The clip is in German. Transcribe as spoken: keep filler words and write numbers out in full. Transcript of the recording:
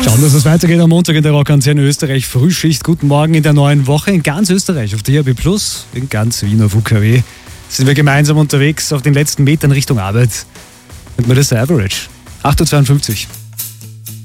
Schauen, dass es weitergeht am Montag in der Rockantenne Österreich. Frühschicht, guten Morgen in der neuen Woche in ganz Österreich auf D A B plus, in ganz Wien auf U K W. Sind wir gemeinsam unterwegs auf den letzten Metern Richtung Arbeit mit Melissa Average. acht Uhr zweiundfünfzig.